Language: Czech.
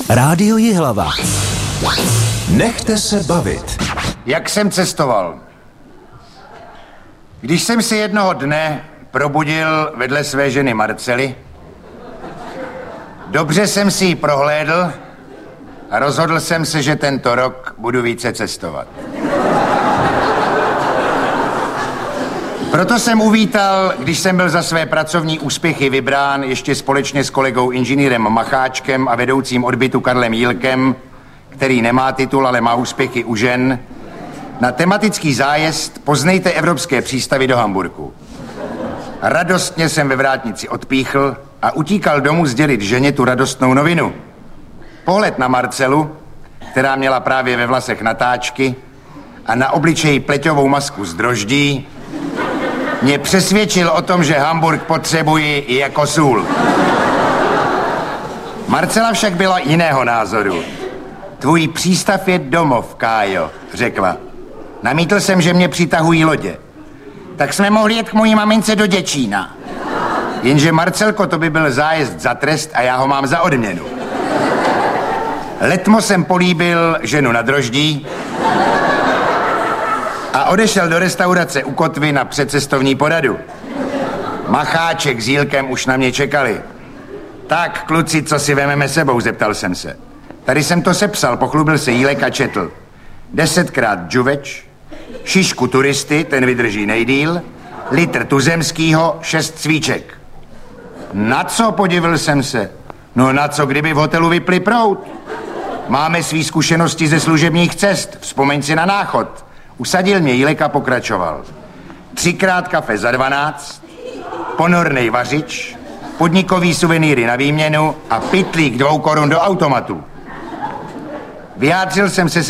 Rádio Jihlava. Nechte se bavit. Jak jsem cestoval? Když jsem se jednoho dne probudil vedle své ženy Marcely, dobře jsem si ji prohlédl a rozhodl jsem se, že tento rok budu více cestovat. Proto jsem uvítal, když jsem byl za své pracovní úspěchy vybrán ještě společně s kolegou inženýrem Macháčkem a vedoucím odbytu Karlem Jílkem, který nemá titul, ale má úspěchy u žen, na tematický zájezd Poznejte evropské přístavy do Hamburku. Radostně jsem ve vrátnici odpíchl a utíkal domů sdělit ženě tu radostnou novinu. Pohled na Marcelu, která měla právě ve vlasech natáčky a na obličeji pleťovou masku z droždí, mě přesvědčil o tom, že Hamburk potřebuji i jako sůl. Marcela však byla jiného názoru. Tvůj přístav je domov, Kájo, řekla. Namítl jsem, že mě přitahují lodě. Tak jsme mohli jet k mojí mamince do Děčína. Jenže Marcelko, to by byl zájezd za trest a já ho mám za odměnu. Letmo jsem políbil ženu na droždí a odešel do restaurace u Kotvy na předcestovní poradu. Macháček s Jílkem už na mě čekali. Tak, kluci, co si vememe sebou, zeptal jsem se. Tady jsem to sepsal, pochlubil se Jílek a četl. 10krát džuveč, šišku turisty, ten vydrží nejdýl, litr tuzemskýho, 6 cvíček. Na co, podivil jsem se? No na co, kdyby v hotelu vypli proud? Máme svý zkušenosti ze služebních cest, vzpomeň si na Náchod. Usadil mě Jílek a pokračoval. 3krát kafe za 12, ponornej vařič, podnikový suvenýry na výměnu a pytlík 2 korun do automatu. Vyjádřil jsem se